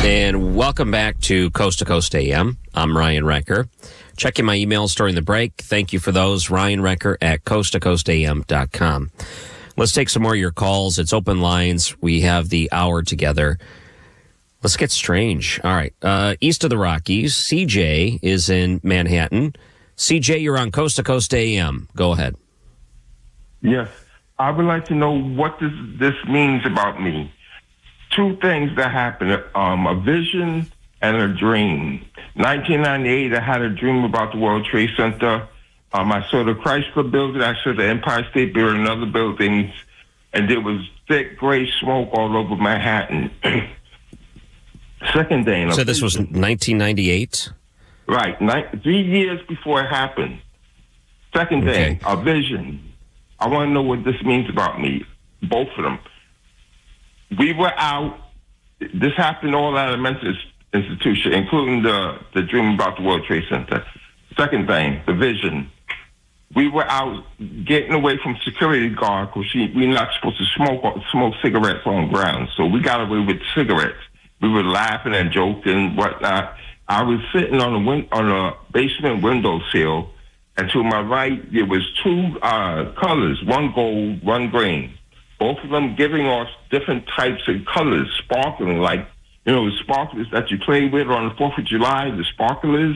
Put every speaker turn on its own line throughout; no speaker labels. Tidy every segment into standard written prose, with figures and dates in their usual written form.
And welcome back to Coast AM. I'm Ryan Recker. Checking my emails during the break. Thank you for those. Ryan Recker at coasttocoastam.com. Let's take some more of your calls. It's open lines. We have the hour together. Let's get strange. All right. East of the Rockies, CJ is in Manhattan. CJ, you're on Coast to Coast AM. Go ahead.
Yes. I would like to know what this means about me. Two things that happened, a vision and a dream. 1998, I had a dream about the World Trade Center. I saw the Chrysler building, I saw the Empire State Building and other buildings, and there was thick gray smoke all over Manhattan. Second day.
So this was 1998?
Right, 3 years before it happened. Second day, a vision. I want to know what this means about me, both of them. We were out. This happened all at a mental institution, including the dream about the World Trade Center. Second thing, the vision. We were out getting away from security guard because we're not supposed to smoke cigarettes on ground. So we got away with cigarettes. We were laughing and joking, whatnot. I was sitting on a basement windowsill, and to my right there was two colors, one gold, one green. Both of them giving off different types of colors, sparkling, like, the sparklers that you play with on the 4th of July, the sparklers,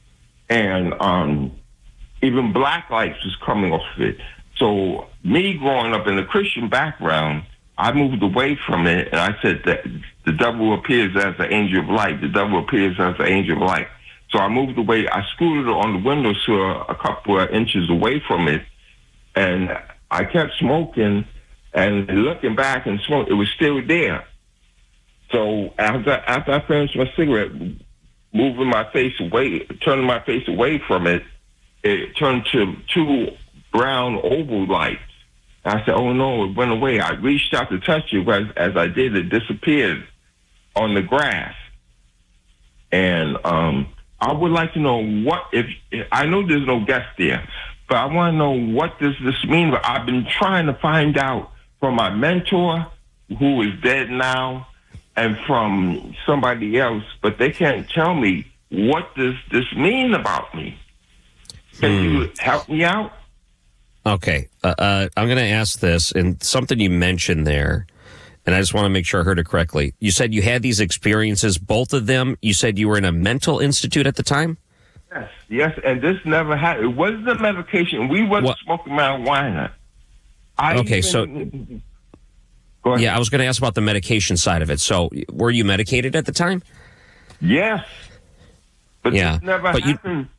and even black lights was coming off of it. So me growing up in a Christian background, I moved away from it, and I said that the devil appears as an angel of light. The devil appears as an angel of light. So I moved away. I scooted on the windowsill a couple of inches away from it, and I kept smoking. And looking back and smoke, it was still there. So after I finished my cigarette, turning my face away from it, it turned to two brown oval lights. I said, "Oh no, it went away." I reached out to touch it, but as I did, it disappeared on the grass. And I would like to know if I know there's no guest there, but I want to know what does this mean. I've been trying to find out from my mentor, who is dead now, and from somebody else, but they can't tell me what does this mean about me. Can you help me out?
Okay. I'm going to ask this, and something you mentioned there, and I just want to make sure I heard it correctly. You said you had these experiences, both of them. You said you were in a mental institute at the time?
Yes, and this never happened. It wasn't a medication. We wasn't smoking marijuana.
I was going to ask about the medication side of it. So, were you medicated at the time?
Yes. But this never happened.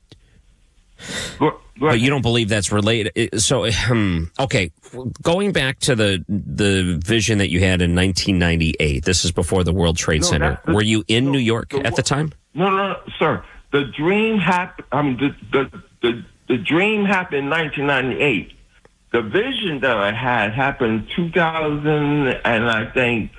But you don't believe that's related. So, okay, going back to the vision that you had in 1998, this is before the World Trade Center. Were you in New York at the time?
No, sir. The dream happened. The dream happened in 1998. The vision that I had happened 2000 and I think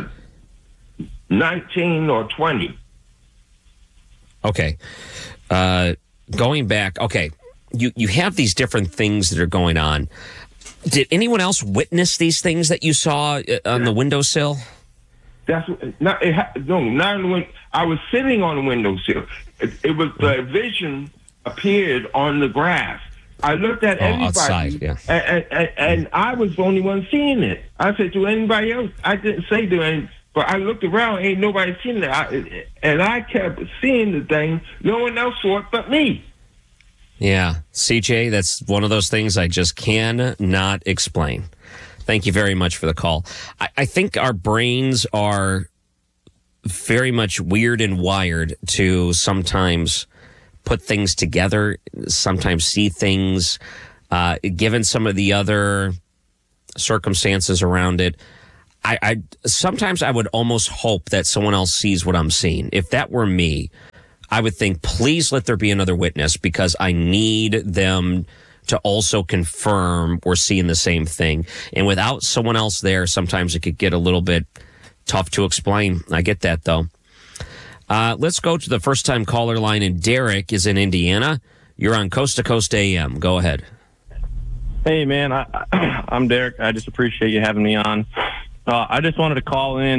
19 or 20.
Okay. Going back, okay, you have these different things that are going on. Did anyone else witness these things that you saw on the windowsill?
Not on the window. I was sitting on the windowsill. It was the vision appeared on the grass. I looked at everybody,
outside,
and I was the only one seeing it. I said to anybody else, I didn't say to anyone, but I looked around, ain't nobody seen it. And I kept seeing the thing. No one else saw it but me.
Yeah, CJ, that's one of those things I just cannot explain. Thank you very much for the call. I think our brains are very much weird and wired to sometimes put things together, sometimes see things, given some of the other circumstances around it. Sometimes I would almost hope that someone else sees what I'm seeing. If that were me, I would think, please let there be another witness because I need them to also confirm we're seeing the same thing. And without someone else there, sometimes it could get a little bit tough to explain. I get that, though. Let's go to the first-time caller line, and Derek is in Indiana. You're on Coast to Coast AM. Go ahead.
Hey, man, I'm Derek. I just appreciate you having me on. I just wanted to call in